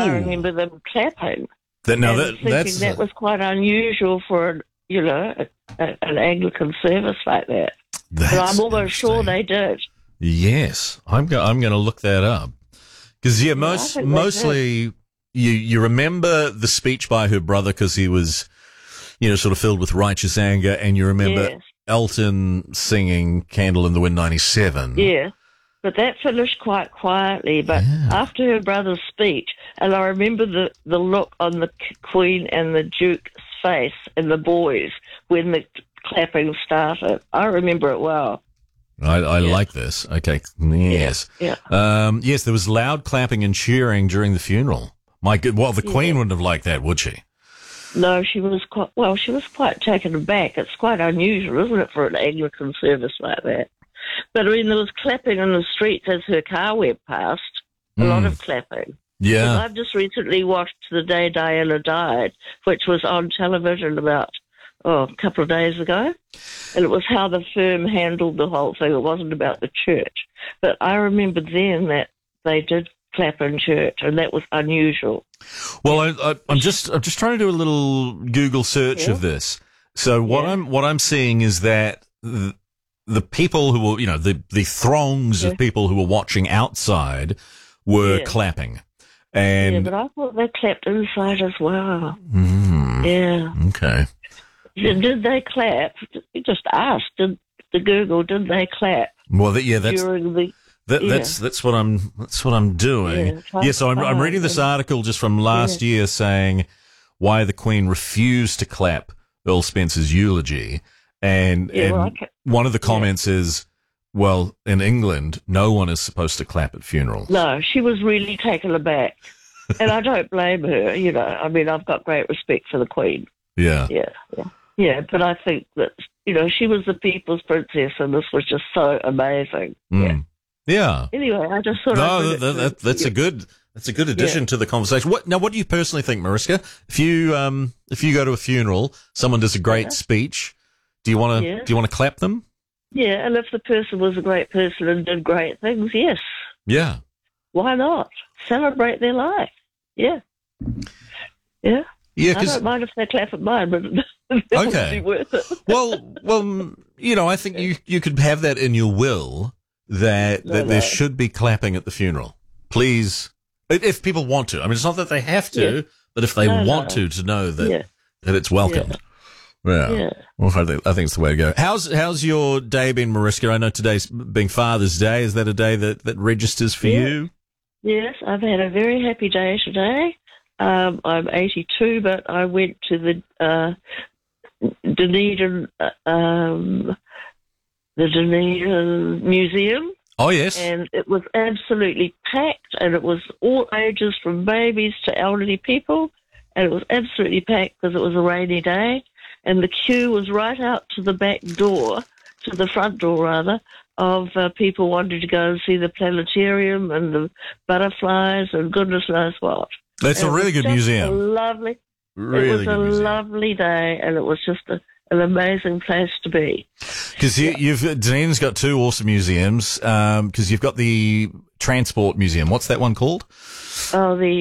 I remember them clapping. That's that was quite unusual for an Anglican service like that. But I'm almost sure they did. Yes, I'm going to look that up because mostly you remember the speech by her brother because he was, sort of filled with righteous anger, and you remember Elton singing "Candle in the Wind" '97. Yeah. But that finished quite quietly. But after her brother's speech, and I remember the look on the Queen and the Duke's face and the boys when the clapping started. I remember it well. I like this. Okay. Yes. Yeah. Yes, there was loud clapping and cheering during the funeral. The Queen wouldn't have liked that, would she? No, she was quite taken aback. It's quite unusual, isn't it, for an Anglican service like that? But I mean, there was clapping in the streets as her car went past. A lot of clapping. Yeah. I've just recently watched The Day Diana Died, which was on television about a couple of days ago. And it was how the firm handled the whole thing. It wasn't about the church. But I remember then that they did clap in church, and that was unusual. Well, I'm just trying to do a little Google search of this. So what I'm seeing is that the people who were, the throngs of people who were watching outside were clapping. And but I thought they clapped inside as well. Yeah. Okay. Did they clap? You just asked. Did they clap? Well, during the that's what I'm doing. So I'm reading this article just from last year saying why the Queen refused to clap Earl Spencer's eulogy, and one of the comments is, well, in England, no one is supposed to clap at funerals. No, she was really taken aback, and I don't blame her. I mean, I've got great respect for the Queen. Yeah. But I think that she was the people's princess, and this was just so amazing. Yeah. Anyway, I just thought. That's a good addition to the conversation. What do you personally think, Mariska? If you go to a funeral, someone does a great speech, do you want to clap them? Yeah, and if the person was a great person and did great things, yes. Yeah. Why not celebrate their life? Yeah. Yeah. Yeah, I don't mind if they clap at mine, but it would be worth it. well, I think you could have that in your will that there should be clapping at the funeral. Please, if people want to. I mean, it's not that they have to, but if they want to know that it's welcomed. Yeah. Well, I think it's the way to go. How's your day been, Mariska? I know today's being Father's Day. Is that a day that registers for you? Yes, I've had a very happy day today. I'm 82, but I went to the Dunedin Museum. Oh, yes. And it was absolutely packed, and it was all ages from babies to elderly people, and it was absolutely packed because it was a rainy day, and the queue was right out to the back door, to the front door rather, of people wanting to go and see the planetarium and the butterflies and goodness knows what. It's a really good museum. It was a lovely day, and it was just an amazing place to be. Because Dunedin's got two awesome museums. Because you've got the Transport Museum. What's that one called? Oh, look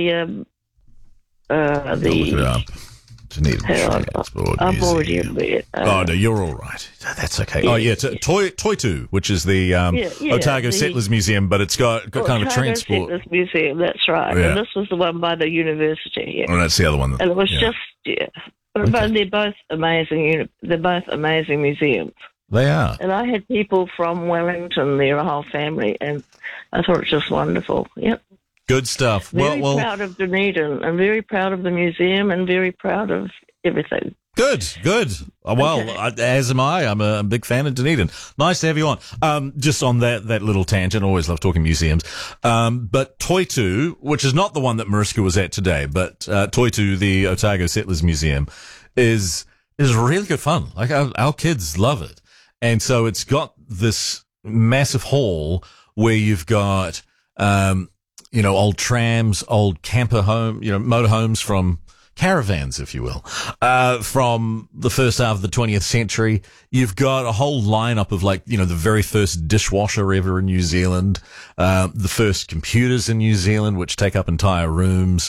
it up. Dunedin Transport I'm already Museum. in bed. No, you're all right. That's okay. Oh, yeah, Toitu, which is the Otago Settlers Museum, but it's got kind of a transport. Settlers Museum, that's right. Yeah. And this was the one by the university. Yeah. Oh, that's the other one. And it was But they're both amazing. They're both amazing museums. They are. And I had people from Wellington there, a whole family, and I thought it was just wonderful. Yep. Good stuff. Very proud of Dunedin. I'm very proud of the museum and very proud of everything. Good. As am I. I'm a big fan of Dunedin. Nice to have you on. Just on that little tangent, I always love talking museums. But Toitu, which is not the one that Mariska was at today, but Toitu, the Otago Settlers Museum, is really good fun. Like our kids love it. And so it's got this massive hall where you've got, old trams, old camper home, motorhomes from caravans, if you will, from the first half of the 20th century. You've got a whole lineup of the very first dishwasher ever in New Zealand, the first computers in New Zealand, which take up entire rooms.